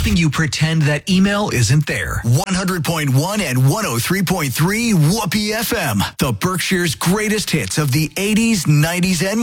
helping you pretend that email isn't there. 100.1 and 103.3 Whoopee FM, the Berkshire's greatest hits of the 80s, 90s, and